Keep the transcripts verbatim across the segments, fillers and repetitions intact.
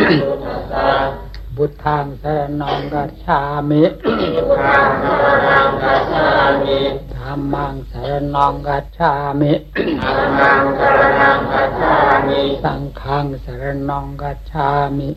พุทธังสรณังคัจฉามิธัมมังสรณังคัจฉามิสังฆังสรณังคัจฉามิ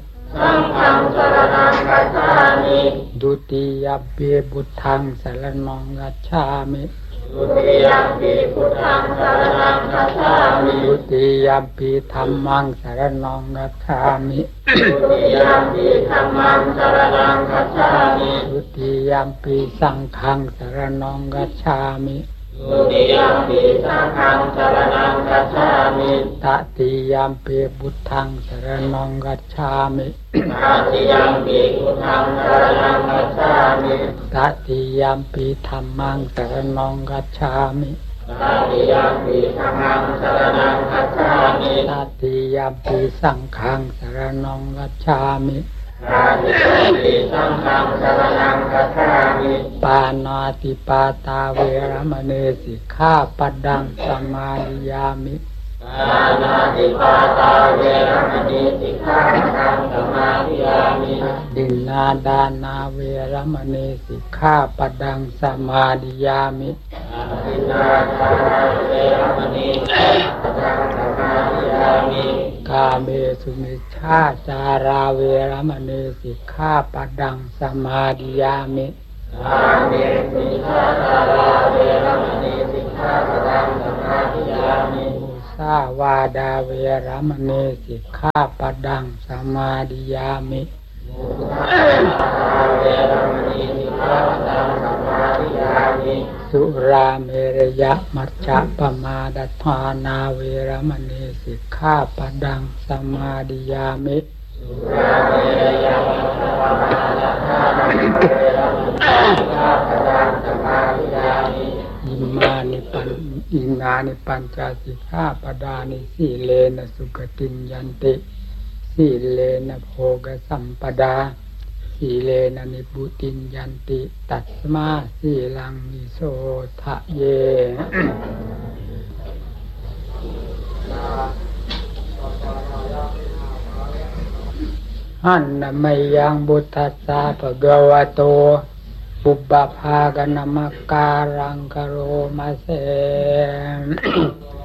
ดุติยมปิพุทธังสรณังคัจฉามิดุติยมปิพุทธังสรณังคัจฉามิดุติยมปิธัมมังสรณังคัจฉามิดุติยมปิธัมมังสรณังคัจฉามิดุติยมปิสังฆังสรณังคัจฉามิดุติยมปิสังฆังสรณังคัจฉามิตติยมปิพุทธังสรณังคัจฉามิตติยมปิพุทธังสรณังคัจฉามิตติยมปิธัมมังสรณังคัจฉามิตติยมปิธัมมังสรณังคัจฉามิตติยมปิสังฆังสรณังคัจฉามิตติยมปิสังฆังสรณังคัจฉามิปานาติปาตาเวรมณีสิกขาปัดดังสมาธิยามิปานาติปาตาเวรมณีสิกขาปัดดังสมาธิยามิดินนาดานาเวรมณีสิกขาปัดดังสมาธิยามิดินนาดานาเวรมณีสิกขาปัดดังสมาธิยามิกาเมสุมิชฌาจาราเวรมณีสิกขาปัดดังสมาธิยามิกาเมสุมิชฌาจาราเวรมณีสิกขาปัดดังสมาธิยามิสาวาดาเวรมณีสิกขาปัดดังสมาธิยามิสุราเมรยะมัจจะปมาดัฏฐานาเวรมณีสิกขาปัดดังสมาธิยามิสุราเมรยะมัจจะปมาดัฏฐานาเวรมณีสิกขาปัดดังสมาธิยามิอิมานิปันอินานิปัญจสิกขาปดานิสีเลนะสุขติงยันติสีเลนะโภกสัมปดาสีเลนะนิพุติงยันติตัสมาสีลังนิโสทะเยหันนะมัยยังบุตตัสสะภะคะวะโตปุบปภากนมักการังกโรมาเส